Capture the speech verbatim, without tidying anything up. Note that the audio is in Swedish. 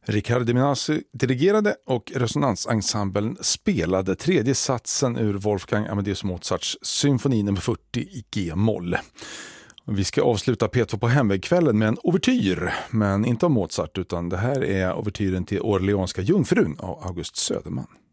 Riccardo Minasi dirigerade och Resonansensemblen spelade tredje satsen ur Wolfgang Amadeus Mozarts symfoni nummer fyrtio i G-moll. Vi ska avsluta P två på hemvägkvällen med en ouvertyr, men inte av Mozart, utan det här är ouvertyren till Orleanska jungfrun av August Söderman.